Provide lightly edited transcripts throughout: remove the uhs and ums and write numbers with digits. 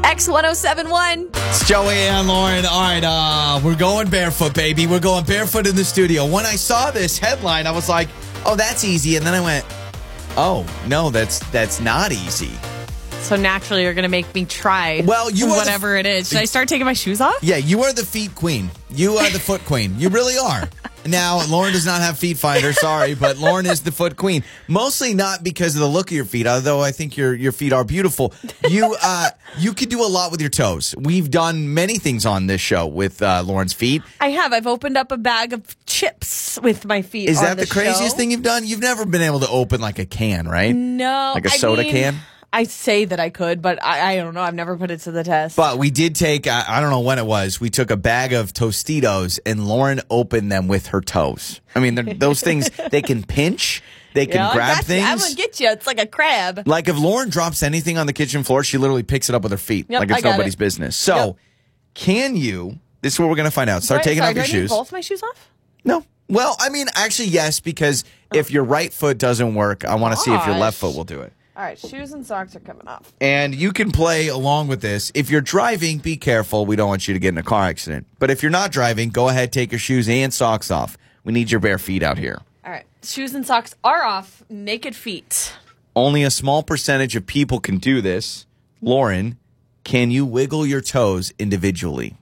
X1071. It's Joey and Lauren. All right, we're going barefoot, baby. We're going barefoot in the studio. When I saw this headline, I was like, oh, that's easy. And then I went, oh, no, that's not easy. So naturally, you're going to make me try whatever it is. Should I start taking my shoes off? Yeah, you are the feet queen. You are the foot queen. You really are. Now, Lauren does not have Feet Finder, sorry, but Lauren is the foot queen. Mostly not because of the look of your feet, although I think your feet are beautiful. You can do a lot with your toes. We've done many things on this show with Lauren's feet. I have. I've opened up a bag of chips with my feet. Is that the craziest thing you've done? You've never been able to open like a can, right? No. Like a soda can? I say that I could, but I don't know. I've never put it to the test. But we did take, I don't know when it was, we took a bag of Tostitos and Lauren opened them with her toes. I mean, those things, they can pinch, they can grab things. I'm going to get you. It's like a crab. Like if Lauren drops anything on the kitchen floor, she literally picks it up with her feet. Yep, like it's nobody's business. So, can you, this is what we're going to find out. Start taking off your shoes. Do I need both my shoes off? No. Well, I mean, actually, yes, because if your right foot doesn't work, I want to see if your left foot will do it. All right, shoes and socks are coming off. And you can play along with this. If you're driving, be careful. We don't want you to get in a car accident. But if you're not driving, go ahead, take your shoes and socks off. We need your bare feet out here. All right, shoes and socks are off. Naked feet. Only a small percentage of people can do this. Lauren, can you wiggle your toes individually?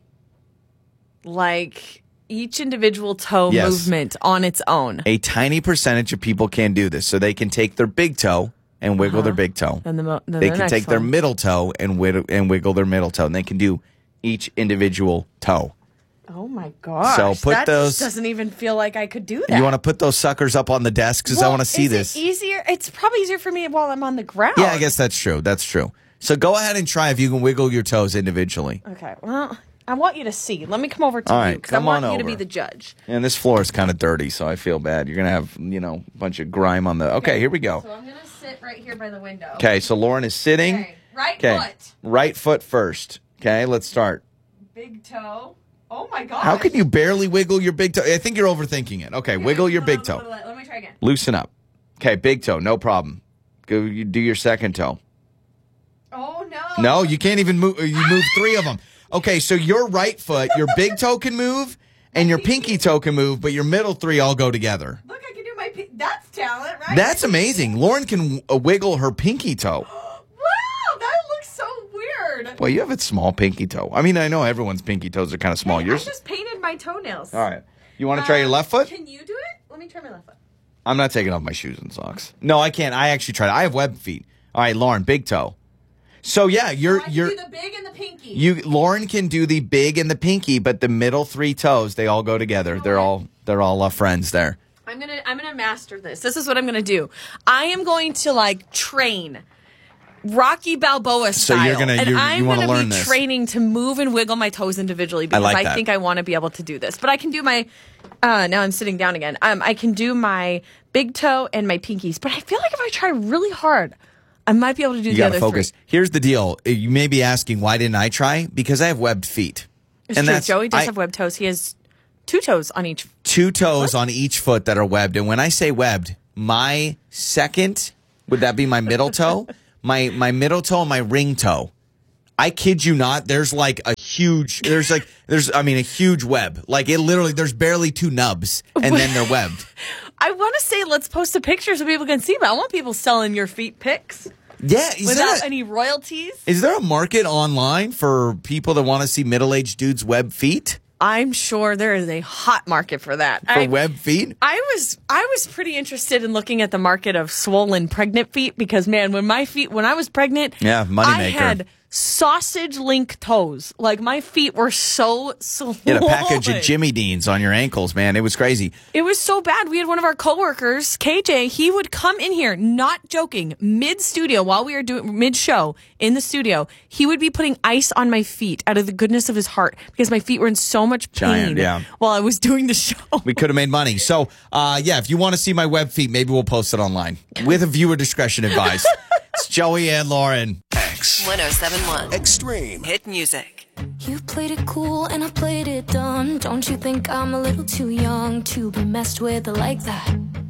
Like each individual toe movement on its own. A tiny percentage of people can do this. So they can take their big toe and wiggle their big toe. And they can take their middle toe and wiggle their middle toe. And they can do each individual toe. Oh, my gosh. So that doesn't even feel like I could do that. You want to put those suckers up on the desk because I want to see this. Is it easier? It's probably easier for me while I'm on the ground. Yeah, I guess that's true. That's true. So go ahead and try if you can wiggle your toes individually. Okay. Well, I want you to see. Let me come over to you because I want you to be the judge. And this floor is kind of dirty, so I feel bad. You're going to have, a bunch of grime on the... Okay, here we go. So I'm going to sit right here by the window. Okay, so Lauren is sitting. Okay, right foot. Right foot first. Okay, let's start. Big toe. Oh, my gosh. How can you barely wiggle your big toe? I think you're overthinking it. Okay, wiggle your big toe. Let me try again. Loosen up. Okay, big toe, no problem. Go. You do your second toe. Oh, no. No, you can't even move. You move three of them. Okay, so your right foot, your big toe can move, and your pinky toe can move, but your middle three all go together. Look, I can do my that's talent, right? That's amazing. Lauren can wiggle her pinky toe. Wow, that looks so weird. Well, you have a small pinky toe. I mean, I know everyone's pinky toes are kind of small. Hey, I just painted my toenails. All right. You want to try your left foot? Can you do it? Let me try my left foot. I'm not taking off my shoes and socks. No, I can't. I actually tried. I have webbed feet. All right, Lauren, big toe. So yeah, you're do the big and the pinky. Lauren can do the big and the pinky, but the middle three toes, they all go together. They're all friends there. I'm gonna master this. This is what I'm gonna do. I am going to train Rocky Balboa style. So you're gonna I'm gonna gonna learn be this. training to move and wiggle my toes individually because I think I want to be able to do this. But I can do my now I'm sitting down again. I can do my big toe and my pinkies, but I feel like if I try really hard, I might be able to do the other focus. three. Here's the deal. You may be asking, why didn't I try? Because I have webbed feet. It's true. Joey does have webbed toes. He has two toes on each. Two toes on each foot that are webbed. And when I say webbed, my second, would that be my middle toe? My middle toe and my ring toe. I kid you not, there's a huge web. Like it literally, there's barely two nubs and then they're webbed. I want to say let's post a picture so people can see, but I want people selling your feet pics. Yeah. Without any royalties. Is there a market online for people that want to see middle-aged dudes' web feet? I'm sure there is a hot market for that. For web feet? I was pretty interested in looking at the market of swollen pregnant feet because, man, when I was pregnant, moneymaker. I had sausage link toes. Like my feet were so swollen. You had a package of Jimmy Deans on your ankles, man. It was crazy. It was so bad. We had one of our coworkers, KJ, he would come in here, not joking, mid-studio while we were doing mid-show in the studio. He would be putting ice on my feet out of the goodness of his heart because my feet were in so much pain while I was doing the show. We could have made money. So, if you want to see my web feet, maybe we'll post it online with a viewer discretion advised. It's Joey and Lauren. X1071 Extreme Hit Music. You played it cool and I played it dumb. Don't you think I'm a little too young to be messed with like that?